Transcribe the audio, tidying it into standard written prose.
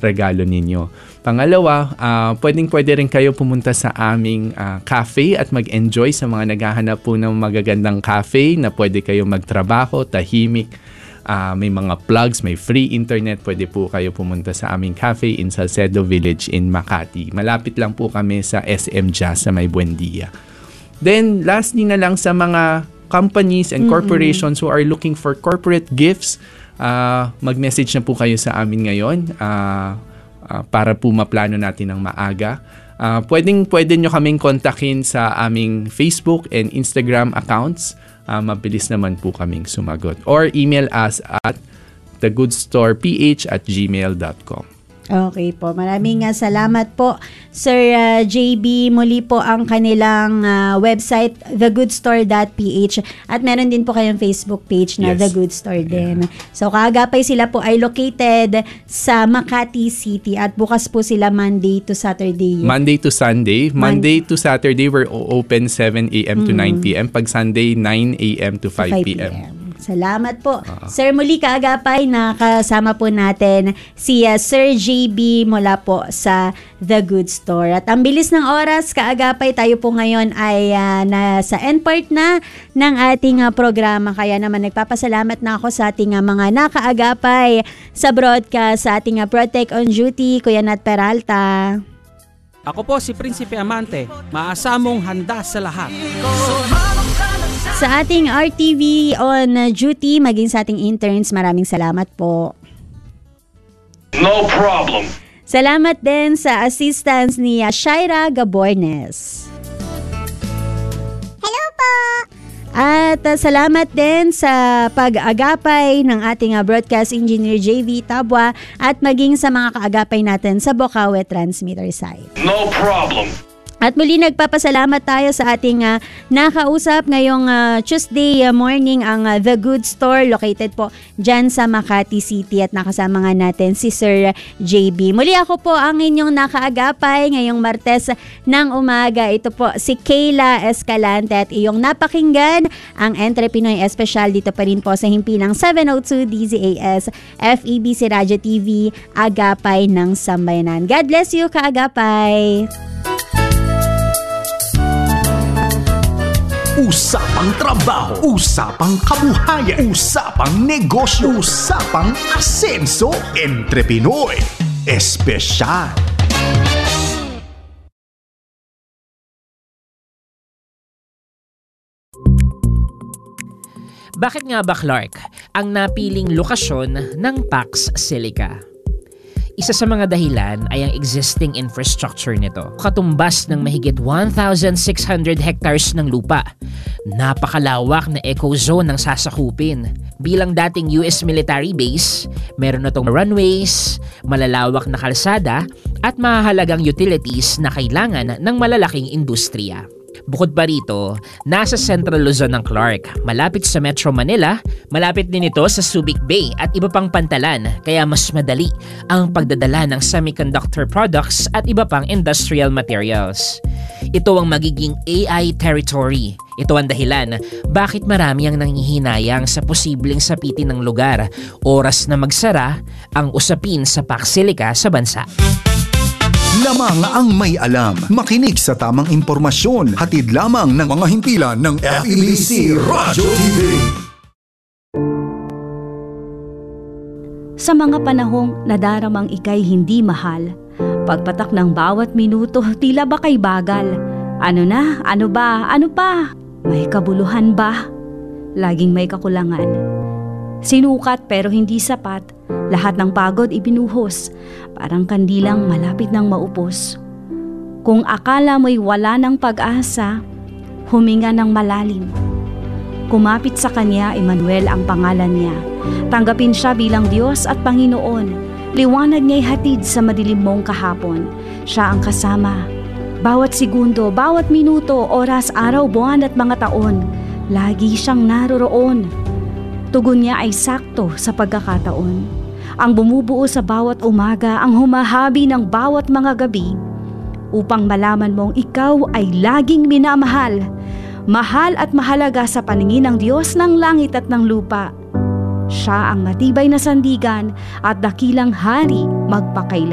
regalo ninyo. Pangalawa, pwede rin kayo pumunta sa aming cafe at mag-enjoy sa mga naghahanap po ng magagandang cafe na pwede kayo magtrabaho, tahimik. May mga plugs, may free internet. Pwede po kayo pumunta sa aming cafe in Salcedo Village in Makati. Malapit lang po kami sa SM Jazz sa May Buendia. Then, lastly na lang sa mga companies and corporations who are looking for corporate gifts, mag-message na po kayo sa amin ngayon para po maplano natin ng maaga. Pwede nyo kaming kontakin sa aming Facebook and Instagram accounts. Mabilis naman po kaming sumagot. Or email us at thegoodstoreph@gmail.com. Okay po. Maraming salamat po, Sir JB. Muli po ang kanilang website, thegoodstore.ph. At meron din po kayong Facebook page na The Good Store din. So, kaagapay sila po ay located sa Makati City at bukas po sila Monday to Saturday. Monday to Sunday. Monday to Saturday, we're open 7 a.m. to 9 p.m. Pag Sunday, 9 a.m. to 5 p.m. Salamat po. Sir, muli kaagapay na kasama po natin si Sir JB mula po sa The Good Store. At ang bilis ng oras, kaagapay, tayo po ngayon ay nasa end part na ng ating programa. Kaya naman nagpapasalamat na ako sa ating mga nakaagapay sa broadcast, sa ating Protect on Duty, Kuya Nat Peralta. Ako po si Prinsipe Amante, maasamong handa sa lahat. Sa ating RTV on duty, maging sa ating interns, maraming salamat po. No problem. Salamat din sa assistance ni Shaira Gabornes. Hello po! At salamat din sa pag-agapay ng ating broadcast engineer JV Tabwa at maging sa mga kaagapay natin sa Bocaue Transmitter site. No problem. At muli nagpapasalamat tayo sa ating nakausap ngayong Tuesday morning ang The Good Store located po dyan sa Makati City at nakasama nga natin si Sir JB. Muli ako po ang inyong nakaagapay ngayong Martes ng umaga. Ito po si Kayla Escalante at iyong napakinggan ang Entrepinoy Especial dito pa rin po sa himpilang 702 DZAS FEBC Radio TV Agapay ng Sambayanan. God bless you, kaagapay! Usapang trabaho, usapang kabuhayan, usapang negosyo, usapang asenso, Entrepinoy Espesyal. Bakit nga ba, Clark, ang napiling lokasyon ng Pax Silica? Isa sa mga dahilan ay ang existing infrastructure nito. Katumbas ng mahigit 1,600 hectares ng lupa. Napakalawak na eco-zone ng sasakupin. Bilang dating US military base, meron na itong runways, malalawak na kalsada, at mahalagang utilities na kailangan ng malalaking industriya. Bukod pa rito, nasa Central Luzon ng Clark, malapit sa Metro Manila, malapit din ito sa Subic Bay at iba pang pantalan, kaya mas madali ang pagdadala ng semiconductor products at iba pang industrial materials. Ito ang magiging AI territory. Ito ang dahilan bakit marami ang nanghihinayang sa posibleng sapitin ng lugar. Oras na magsara ang usapin sa Pax Silica sa bansa. Lamang ang may alam. Makinig sa tamang impormasyon. Hatid lamang ng mga himpilan ng FEBC Radio TV. Sa mga panahong nadaramang ikay hindi mahal, pagpatak ng bawat minuto tila ba kay bagal. Ano na? Ano ba? Ano pa? May kabuluhan ba? Laging may kakulangan. Sinukat pero hindi sapat. Lahat ng pagod ibinuhos, parang kandilang malapit nang maupos. Kung akala mo'y wala ng pag-asa, huminga ng malalim. Kumapit sa kanya, Emmanuel ang pangalan niya. Tanggapin siya bilang Diyos at Panginoon. Liwanag niya'y hatid sa madilim mong kahapon. Siya ang kasama. Bawat segundo, bawat minuto, oras, araw, buwan at mga taon, lagi siyang naroroon. Tugon niya ay sakto sa pagkakataon. Ang bumubuo sa bawat umaga, ang humahabi ng bawat mga gabi, upang malaman mong ikaw ay laging minamahal, mahal at mahalaga sa paningin ng Diyos ng langit at ng lupa. Siya ang matibay na sandigan at dakilang hari magpakailan.